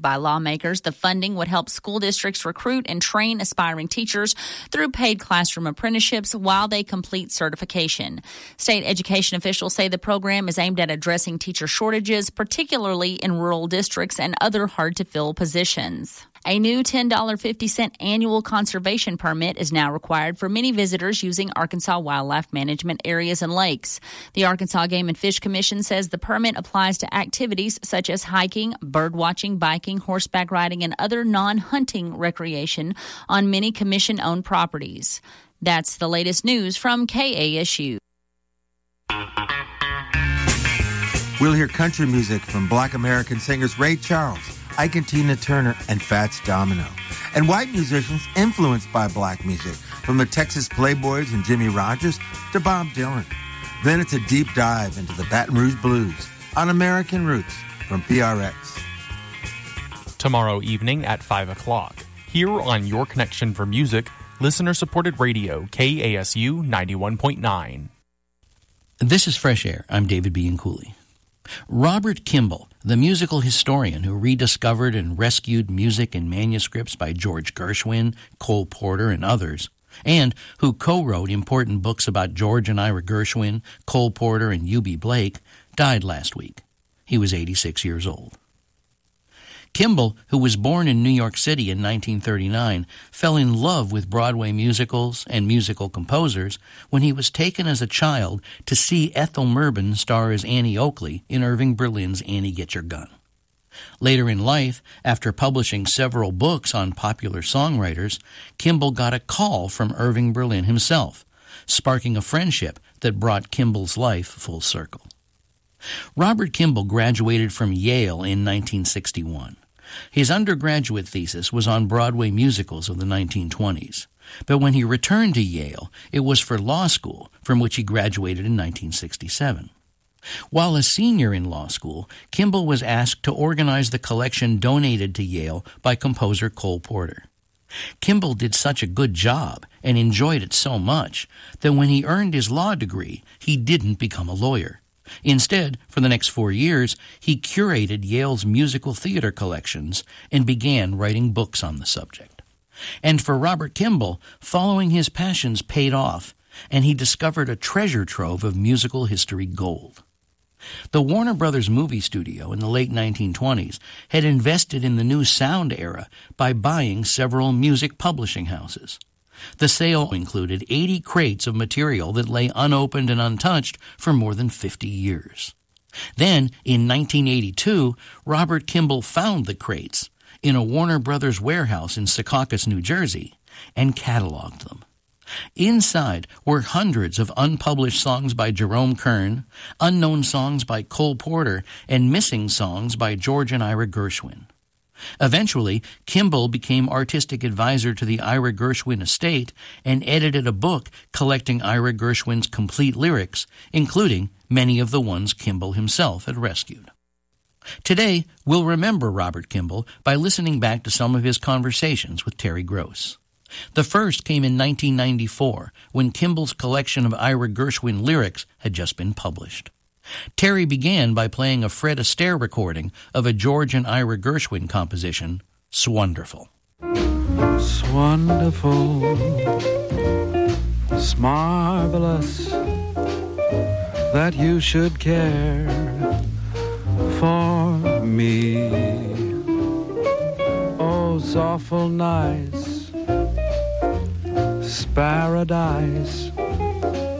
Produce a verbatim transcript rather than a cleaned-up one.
by lawmakers. The funding would help school districts recruit and train aspiring teachers through paid classroom apprenticeships while they complete certification. State education officials say the program is aimed at addressing teacher shortages, particularly in rural districts and other hard-to-fill positions. A new ten dollars and fifty cents annual conservation permit is now required for many visitors using Arkansas wildlife management areas and lakes. The Arkansas Game and Fish Commission says the permit applies to activities such as hiking, bird watching, biking, horseback riding, and other non-hunting recreation on many commission-owned properties. That's the latest news from K A S U. We'll hear country music from Black American singers Ray Charles, Ike and Tina Turner, and Fats Domino, and white musicians influenced by black music, from the Texas Playboys and Jimmy Rogers to Bob Dylan. Then it's a deep dive into the Baton Rouge Blues on American Roots from P R X. Tomorrow evening at five o'clock, here on Your Connection for Music, listener-supported radio, K A S U ninety-one point nine. This is Fresh Air. I'm David B. Cooley. Robert Kimball, the musical historian who rediscovered and rescued music and manuscripts by George Gershwin, Cole Porter, and others, and who co-wrote important books about George and Ira Gershwin, Cole Porter, and U B Blake, died last week. He was eighty-six years old. Kimball, who was born in New York City in nineteen thirty-nine, fell in love with Broadway musicals and musical composers when he was taken as a child to see Ethel Merman star as Annie Oakley in Irving Berlin's Annie Get Your Gun. Later in life, after publishing several books on popular songwriters, Kimball got a call from Irving Berlin himself, sparking a friendship that brought Kimball's life full circle. Robert Kimball graduated from Yale in nineteen sixty-one. His undergraduate thesis was on Broadway musicals of the nineteen twenties, but when he returned to Yale, it was for law school, from which he graduated in nineteen sixty-seven. While a senior in law school, Kimball was asked to organize the collection donated to Yale by composer Cole Porter. Kimball did such a good job and enjoyed it so much that when he earned his law degree, he didn't become a lawyer. Instead, for the next four years, he curated Yale's musical theater collections and began writing books on the subject. And for Robert Kimball, following his passions paid off, and he discovered a treasure trove of musical history gold. The Warner Brothers movie studio in the late nineteen twenties had invested in the new sound era by buying several music publishing houses. The sale included eighty crates of material that lay unopened and untouched for more than fifty years. Then, in nineteen eighty-two, Robert Kimball found the crates in a Warner Brothers warehouse in Secaucus, New Jersey, and cataloged them. Inside were hundreds of unpublished songs by Jerome Kern, unknown songs by Cole Porter, and missing songs by George and Ira Gershwin. Eventually, Kimball became artistic advisor to the Ira Gershwin estate and edited a book collecting Ira Gershwin's complete lyrics, including many of the ones Kimball himself had rescued. Today, we'll remember Robert Kimball by listening back to some of his conversations with Terry Gross. The first came in nineteen ninety-four, when Kimball's collection of Ira Gershwin lyrics had just been published. Terry began by playing a Fred Astaire recording of a George and Ira Gershwin composition, Swonderful. Swonderful, marvelous that you should care for me. Oh, it's awful nice, paradise